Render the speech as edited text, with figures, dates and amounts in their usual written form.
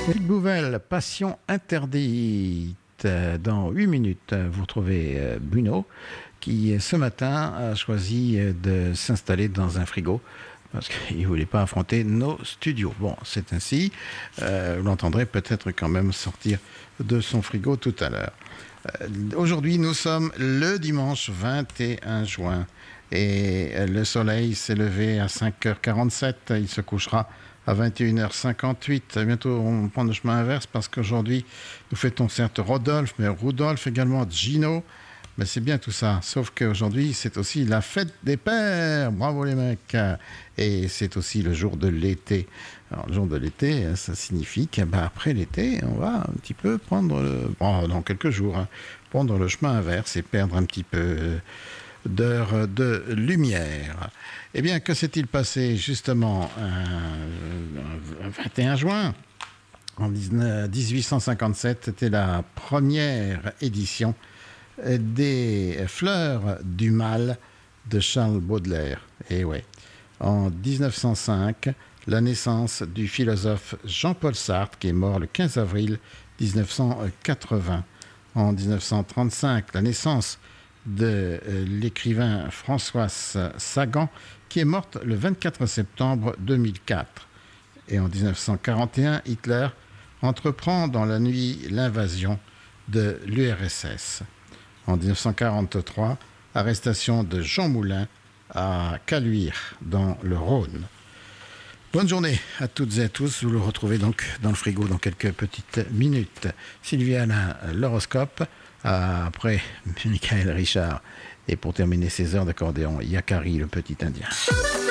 Petite nouvelle, passion interdite. Dans 8 minutes, vous retrouvez Bruno qui, ce matin, a choisi de s'installer dans un frigo parce qu'il ne voulait pas affronter nos studios. Bon, c'est ainsi. Vous l'entendrez peut-être quand même sortir de son frigo tout à l'heure. Aujourd'hui, nous sommes le dimanche 21 juin et le soleil s'est levé à 5h47. Il se couchera à 21h58. Bientôt, on prend le chemin inverse parce qu'aujourd'hui, nous fêtons certes Rodolphe, mais Rudolph également, Gino. Mais c'est bien tout ça. Sauf qu'aujourd'hui, c'est aussi la fête des pères. Bravo les mecs. Et c'est aussi le jour de l'été. Alors, le jour de l'été, ça signifie qu'après l'été, on va un petit peu prendre, dans quelques jours, prendre le chemin inverse et perdre un petit peu d'heures de lumière. Eh bien, que s'est-il passé justement un 21 juin en 1857, c'était la première édition des Fleurs du Mal de Charles Baudelaire. Et ouais, en 1905, la naissance du philosophe Jean-Paul Sartre, qui est mort le 15 avril 1980. En 1935, la naissance de l'écrivain Françoise Sagan, qui est morte le 24 septembre 2004. Et en 1941, Hitler entreprend dans la nuit l'invasion de l'URSS. En 1943, arrestation de Jean Moulin à Caluire, dans le Rhône. Bonne journée à toutes et à tous. Vous le retrouvez donc dans le frigo dans quelques petites minutes. Sylviana, l'horoscope. Après Michael Richard. Et pour terminer ces heures d'accordéon, Yakari, le petit indien.